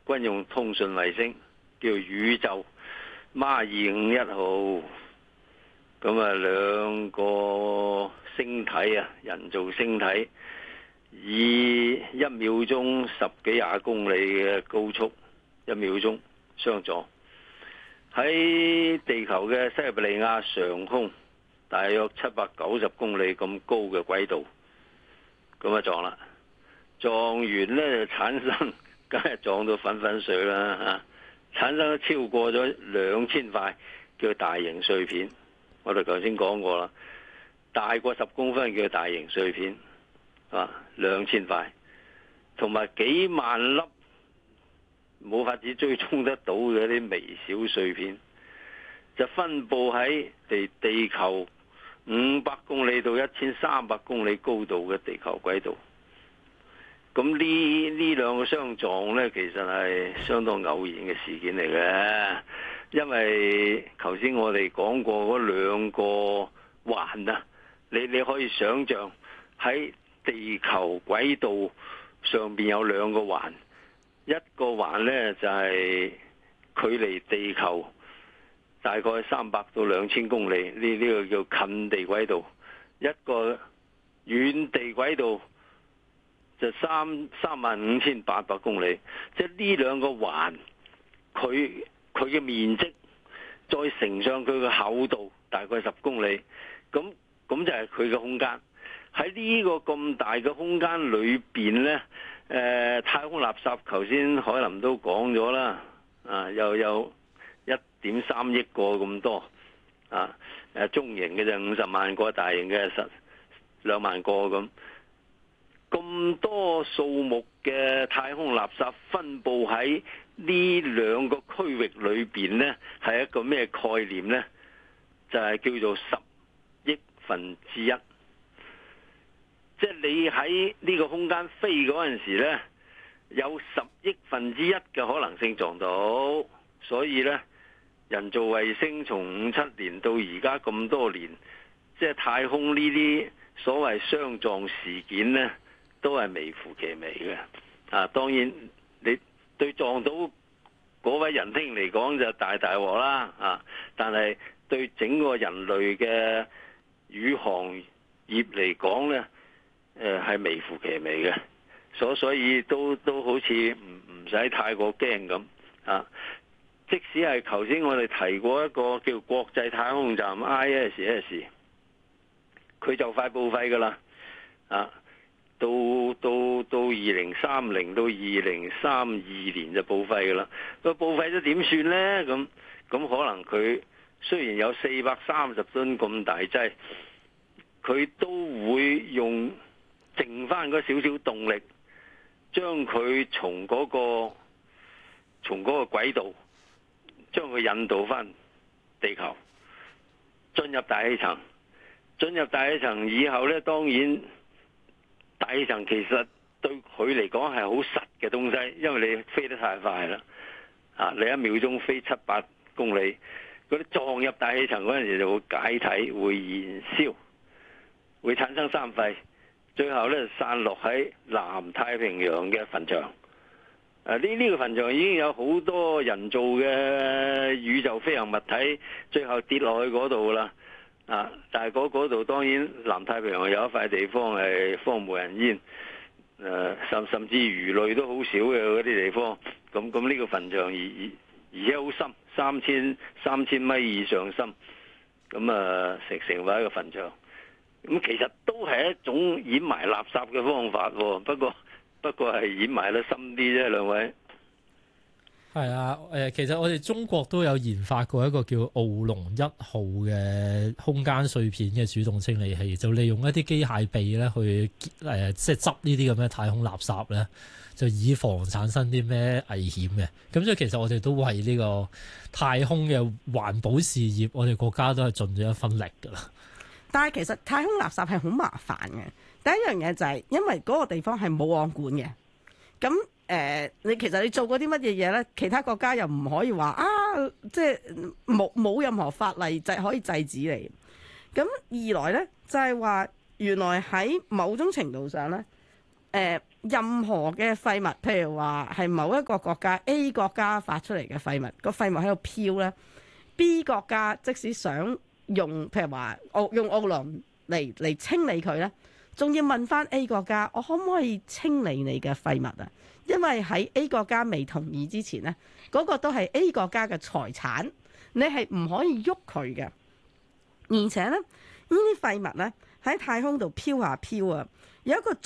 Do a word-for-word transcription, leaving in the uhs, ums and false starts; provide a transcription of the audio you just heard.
軍用通訊衛星，叫宇宙孖二五一號。咁啊，兩個星體啊，人造星體，以一秒鐘十幾廿公里嘅高速，一秒鐘相撞喺地球嘅西伯利亞上空，大約七百九十公里咁高嘅軌道，咁啊撞啦，撞完呢就產生，梗係撞到粉粉碎啦嚇，產生咗超過咗兩千塊叫大型碎片。我哋頭先講過啦，大過十公分叫大型碎片，啊，兩千塊，同埋幾萬粒冇法子追蹤得到嘅啲微小碎片，就分佈喺地地球五百公里到一千三百公里高度嘅地球軌道。咁呢呢兩個相撞呢，其實係相當偶然嘅事件嚟嘅。因為頭先我哋講過嗰兩個環啊，你你可以想象喺地球軌道上邊有兩個環，一個環呢就係距離地球大概三百到兩千公里，呢呢個叫近地軌道；一個遠地軌道就三三萬五千八百公里。即係呢兩個環，佢佢嘅面積再乘上佢嘅厚度，大概十公里，咁咁就係佢嘅空間。喺呢個咁大嘅空間裏邊呢，誒、呃、太空垃圾，頭先海林都講咗啦，啊又有一點三億個咁多，啊誒中型嘅就五十萬個，大型嘅十兩萬個咁。咁多數目嘅太空垃圾分佈喺呢兩個區域裏邊呢，係一個咩概念呢？就係、是、叫做十億分之一。即係你喺呢個空間飛嗰陣時呢，有十億分之一嘅可能性撞到。所以呢，人造衛星從五七年到而家咁多年，即係太空呢啲所謂相撞事件呢，都係微乎其微嘅。啊，當然你對撞到嗰位仁兄嚟講就大大鑊啦。啊，但係對整個人類嘅宇航業嚟講呢，誒係微乎其微嘅。所所以都都好似唔唔使太過驚咁。啊，即使係頭先我哋提過一個叫國際太空站 I S S， 佢就快報廢噶啦。啊！到到到二零三零到二零三二年就報廢㗎啦。個報廢咗點算呢？咁咁可能佢雖然有四百三十噸咁大劑，佢都會用剩翻嗰少少動力，將佢從嗰個從嗰個軌道將佢引導翻地球，進入大氣層。進入大氣層以後呢，當然大氣層其實對佢嚟講係好實嘅東西，因為你飛得太快啦，啊！你一秒鐘飛七八公里，嗰啲撞入大氣層嗰陣時就會解體、會燃燒、會產生三廢，最後咧散落喺南太平洋嘅墳場。啊！呢、這、呢個墳場已經有好多人造嘅宇宙飛行物體，最後跌落去嗰度啦。啊！但係嗰度當然南太平洋有一塊地方係荒無人煙，誒甚甚至魚類都好少嘅嗰啲地方。咁咁呢個墳場而而而且好深，三千三千米以上深。咁啊成成為一個墳場。咁其實都係一種掩埋垃圾嘅方法，不過不過係掩埋得深啲啫，兩位。 係啊，誒，其實我哋中國都有研發過一個叫奧龍一號嘅空間碎片嘅主動清理器，就利用一啲機械臂咧去誒，即係執呢啲咁嘅太空垃圾咧，就以防產生啲咩危險嘅。咁所以其實我哋都為呢個太空嘅環保事業，我哋國家都係盡咗一分力㗎啦。 但係其實太空垃圾係好麻煩嘅。第一樣嘢就係因為嗰個地方係冇網管嘅，咁。誒、呃，你其實你做過啲乜嘢嘢咧？其他國家又唔可以話啊，即係冇冇任何法例就可以制止你。咁二來咧，就係、是、話原來喺某種程度上咧， 呃、任何嘅廢物，譬如話係某一個國家 A 國家發出嚟嘅廢物，個廢物喺度飄咧 ，B 國家即使想用譬如話澳用澳輪嚟嚟清理佢咧，仲要問翻 A 國家，我可唔可以清理你嘅廢物啊？因為喺 A 國家未同意之前咧，嗰、嗰個都係 A 國家嘅財產，你係唔可以喐佢嘅。而且咧，呢啲廢物咧喺太空度飄下飄啊，有一個